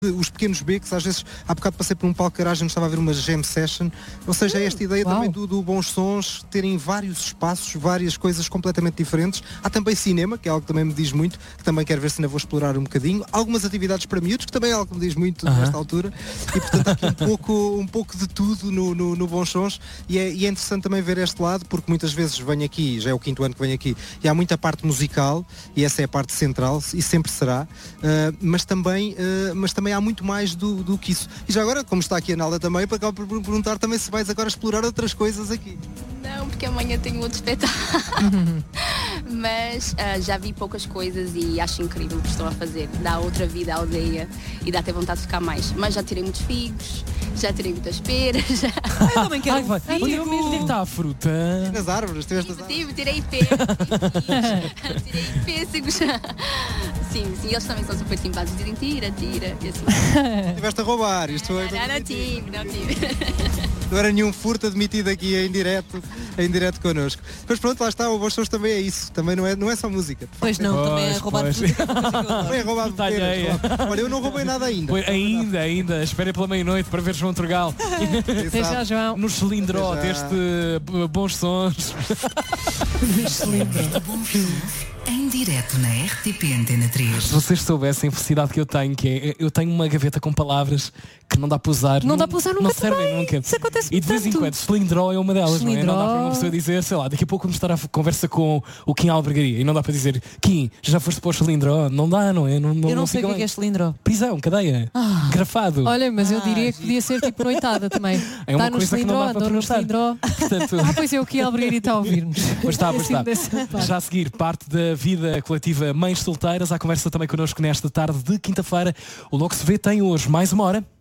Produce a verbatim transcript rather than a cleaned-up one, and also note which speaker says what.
Speaker 1: os pequenos becos, às vezes há bocado passei por um palco de garagem, estava a ver uma jam session, ou seja, é esta ideia
Speaker 2: Uau.
Speaker 1: também do, do Bons Sons, terem vários espaços, várias coisas completamente diferentes. Há também cinema, que é algo que também me diz muito, que também quero ver se ainda vou explorar um bocadinho. Algumas atividades para miúdos, que também é algo que me diz muito
Speaker 2: Uh-huh.
Speaker 1: nesta altura, e portanto há aqui um pouco, um pouco de tudo no, no, no Bons Sons, e é, e é interessante também ver este lado, porque muitas vezes venho aqui, já é o quinto ano que venho aqui, e há muita parte musical, e essa é a parte central, e sempre será, uh, mas, também, uh, mas também há muito mais do do que isso. E já agora, como está aqui a Nalda também, para cá por perguntar também se vais agora explorar outras coisas aqui.
Speaker 3: Não, porque amanhã tenho outro espetáculo. Mas uh, já vi poucas coisas e acho incrível o que estão a fazer. Dá outra vida à aldeia e dá até vontade de ficar mais. Mas já tirei muitos figos, já tirei muitas peras. Já...
Speaker 2: Eu também quero. Ai, vai.
Speaker 4: Onde é que- onde é que está a fruta?
Speaker 1: Nas árvores, tiveste as árvores.
Speaker 3: Tive, tirei peras, tirei pêssegos. Sim, sim, eles também são super simpáticos. Dizem tira, tira. E assim.
Speaker 1: Estiveste a roubar, isto é.
Speaker 3: Não, não tive, não tive.
Speaker 1: Não era nenhum furto admitido aqui em direto, em direto connosco. Mas pronto, lá está, o Bons Sons também é isso. Também não é, não é só música.
Speaker 2: Pois não,
Speaker 4: Pois,
Speaker 2: também é roubar
Speaker 4: pois.
Speaker 2: fruta. que é uma coisa que eu adoro.
Speaker 1: Não é roubar
Speaker 4: Fruta
Speaker 1: peras,
Speaker 4: alheia.
Speaker 1: roubar. Olha, eu não roubei nada ainda.
Speaker 4: Pois, ainda, ainda. Espera pela meia-noite para ver João Turgal.
Speaker 2: Até já, João.
Speaker 4: No cilindro
Speaker 1: Até já.
Speaker 4: deste uh, Bons Sons.
Speaker 5: Em direto na R T P Antena três.
Speaker 4: Se vocês soubessem a felicidade que eu tenho, que é, eu tenho uma gaveta com palavras que não dá para usar.
Speaker 2: Não dá para usar nunca
Speaker 4: Não servem
Speaker 2: também.
Speaker 4: nunca.
Speaker 2: Isso acontece
Speaker 4: E de vez em
Speaker 2: tanto.
Speaker 4: quando, cilindró é uma delas, não é? Não dá para uma pessoa dizer, sei lá, daqui a pouco vamos estar a conversa com o Kim Albergaria e não dá para dizer, Kim, já foste para o cilindró? Não dá, não é? Não, não,
Speaker 2: Eu não sei o
Speaker 4: fica
Speaker 2: que é que é
Speaker 4: bem.
Speaker 2: cilindro.
Speaker 4: Prisão, cadeia, grafado.
Speaker 2: Olha, mas eu
Speaker 5: Ah,
Speaker 2: diria que podia ser tipo noitada também.
Speaker 4: É uma
Speaker 2: Está no
Speaker 4: coisa que não
Speaker 2: cilindro,
Speaker 4: dá para
Speaker 2: andou no
Speaker 4: perguntar.
Speaker 2: cilindro.
Speaker 4: Portanto,
Speaker 2: Ah, pois é, o que a Albergaria está a ouvir-nos.
Speaker 4: Pois está, pois
Speaker 2: Assim,
Speaker 4: está.
Speaker 2: dessa parte.
Speaker 4: Já a seguir, parte da vida coletiva Mães Solteiras, à conversa também connosco nesta tarde de quinta-feira. O Logo Se Vê tem hoje mais uma hora.